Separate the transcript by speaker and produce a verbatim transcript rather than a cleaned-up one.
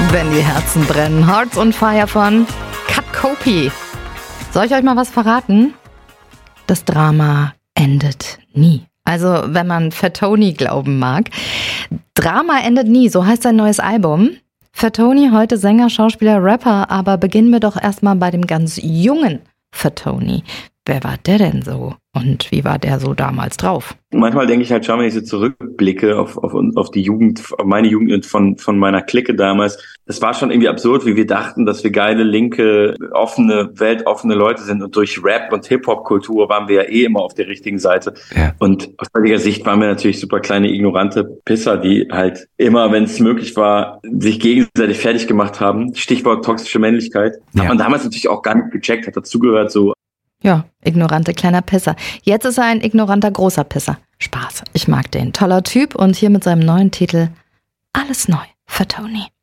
Speaker 1: Wenn die Herzen brennen. Hearts on Fire von Kat Kopi. Soll ich euch mal was verraten? Das Drama endet nie. Also, wenn man Fatoni glauben mag. Drama endet nie, so heißt sein neues Album. Fatoni, heute Sänger, Schauspieler, Rapper, aber beginnen wir doch erstmal bei dem ganz jungen Fatoni. Wer war der denn so? Und wie war der so damals drauf?
Speaker 2: Manchmal denke ich halt schon, wenn ich so zurückblicke auf, auf, auf die Jugend, auf meine Jugend von, von meiner Clique damals. Das war schon irgendwie absurd, wie wir dachten, dass wir geile, linke, offene, weltoffene Leute sind. Und durch Rap und Hip-Hop-Kultur waren wir ja eh immer auf der richtigen Seite. Ja. Und aus heutiger Sicht waren wir natürlich super kleine, ignorante Pisser, die halt immer, wenn es möglich war, sich gegenseitig fertig gemacht haben. Stichwort toxische Männlichkeit. Ja. Hat man damals natürlich auch gar nicht gecheckt, hat dazugehört so.
Speaker 1: Ja, ignorante kleiner Pisser. Jetzt ist er ein ignoranter großer Pisser. Spaß, ich mag den. Toller Typ und hier mit seinem neuen Titel Alles neu, Fatoni.